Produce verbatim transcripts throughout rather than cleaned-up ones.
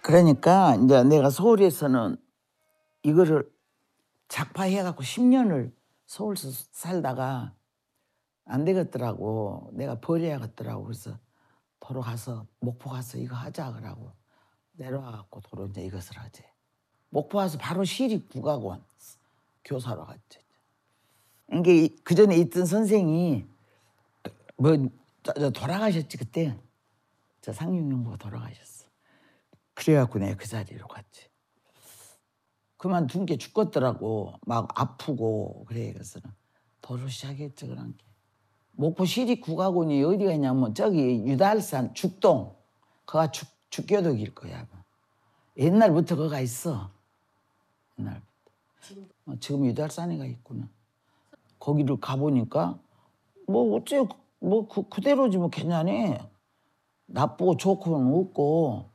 그러니까 이제 내가 서울에서는 이거를 작파해갖고 십 년을 서울서 살다가 안 되겠더라고. 내가 버려야겠더라고. 그래서 도로 가서 목포 가서 이거 하자 그러고 내려와갖고 도로 이제 이것을 하지. 목포 와서 바로 시립국악원 교사로 갔지. 이게 그 전에 있던 선생이 뭐 돌아가셨지 그때. 저 상륙연구가 돌아가셨어. 그래갖고 내가 그 자리로 갔지. 그만둔 게 죽겠더라고. 막 아프고 그래. 그래서 도로 시작했지 그런 게. 목포 시립국악원이 어디가 있냐면 저기 유달산 죽동. 거가 죽, 죽교독일 거야. 옛날부터 거가 있어. 옛날부터. 어, 지금 유달산에가 있구나. 거기를 가보니까 뭐 어째 뭐 그, 그대로지 뭐 괜찮네. 나쁘고 좋고는 없고.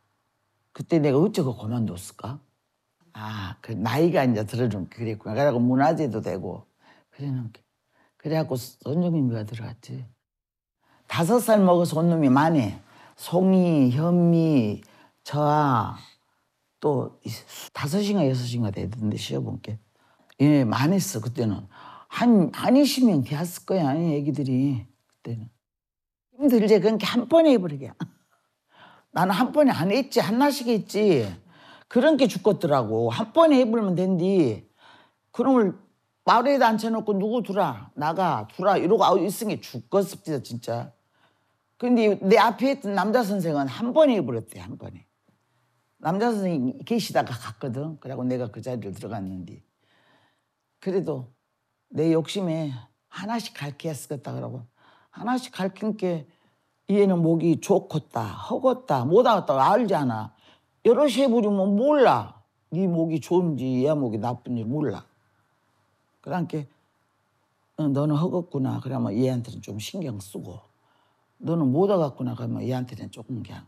그때 내가 어째 그 그만뒀을까? 아, 그 나이가 이제 들어좀 그랬구나. 그래갖고 문화재도 되고 그래는 그래갖고 손정민이가 들어갔지. 다섯 살 먹어서 온 놈이 많이. 송이, 현미, 저하 또 다섯인가 여섯인가 되던데 시어본 게. 예, 많았어 그때는. 한, 한 이십 명 되었을 거야 애기들이 그때는. 힘들지. 그러니까 한 번에 해버리게. 나는 한 번에 안 했지. 하나씩 했지. 그런 게 죽겠더라고. 한 번에 해버리면 된디. 그놈을 마을에다 앉혀놓고 누구 두라 나가 두라 이러고 있은 게 죽겠습니다 진짜. 근데 내 앞에 있던 남자 선생은 한 번에 해버렸대. 한 번에. 남자 선생이 계시다가 갔거든. 그래고 내가 그 자리를 들어갔는데 그래도 내 욕심에 하나씩 가르쳤겠다 그러고 하나씩 가르친 게 얘는 목이 좋겠다 허겄다 못하겠다 알잖아. 여럿이 해버리면 몰라. 네 목이 좋은지 얘 목이 나쁜지 몰라. 그러니까 어, 너는 허겄구나 그러면 얘한테는 좀 신경 쓰고 너는 못하겠구나 그러면 얘한테는 조금 그냥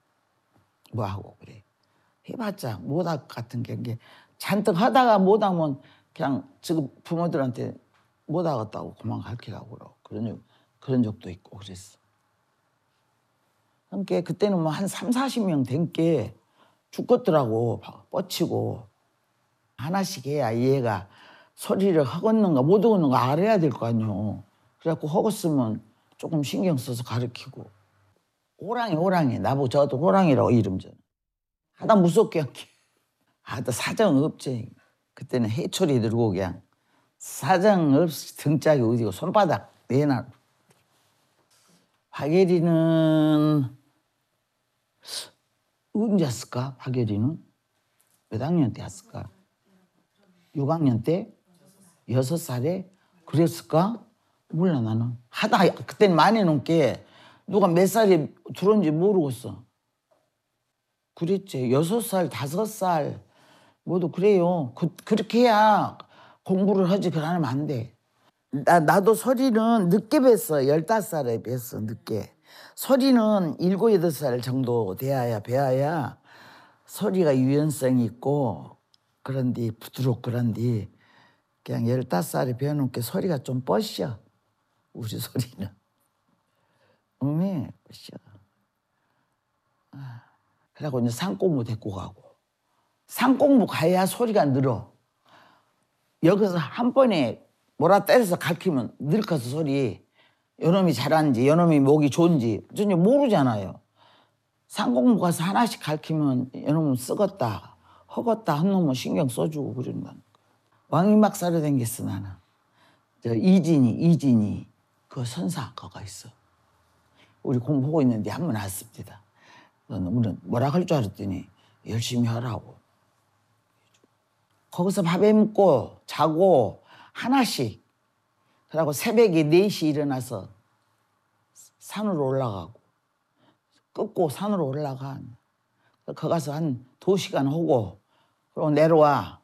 뭐하고 그래. 해봤자 못할 것 같은 게 잔뜩 하다가 못하면 그냥 지금 부모들한테 못하겠다고 그만 가르치라고 그러고 그런, 그런 적도 있고 그랬어. 그러니까 그때는 뭐 한 삼사십 명 된 게 죽겠더라고. 뻗치고 하나씩 해야 얘가 소리를 허겄는가 못 허겄는가 알아야 될 거 아니오. 그래갖고 허겄으면 조금 신경 써서 가르치고. 호랑이 호랑이 나보고 저도 호랑이라고 이름 전. 하다 무섭게 한 게. 하다 사정 없지. 그때는 해초리 들고 그냥 사정 없이 등짝이 어디고 손바닥 내놔. 박예리는 언제 왔을까? 박예리는 몇 학년 때 왔을까? 육 학년 때? 여섯 살에? 그랬을까? 몰라 나는. 하다 그때는 많이 넘게 누가 몇 살에 들어온지 모르겠어. 그랬지. 여섯 살, 다섯 살 모두 그래요. 그, 그렇게 해야 공부를 하지 그러면 안 돼. 나, 나도 소리는 늦게 뵀어. 열다섯 살에 뵀어. 늦게. 소리는 일곱, 여덟 살 정도 돼야 배워야 소리가 유연성이 있고 그런데 부드럽고 그런데 그냥 열다섯 살에 배워놓게 소리가 좀 뻗셔. 우리 소리는. 응, 뻗셔. 아, 그래갖고 이제 산공부 데리고 가고. 산공부 가야 소리가 늘어. 여기서 한 번에 몰아 때려서 가르치면 늙어서 소리. 요놈이 잘하는지 요놈이 목이 좋은지 전혀 모르잖아요. 산공부 가서 하나씩 가르치면 요놈은 썩었다 허겄다 한 놈은 신경 써주고 그런다니까. 왕이막사로 댕겼어 나는. 저 이진이 이진이 그 선사 거가 있어. 우리 공부하고 있는데 한 번 왔습니다. 우리는 뭐라 할 줄 알았더니 열심히 하라고. 거기서 밥해 먹고 자고 하나씩. 그러고 새벽에 네 시 일어나서 산으로 올라가고 끊고 산으로 올라가. 거기 가서 한 두 시간 하고 그러고 내려와.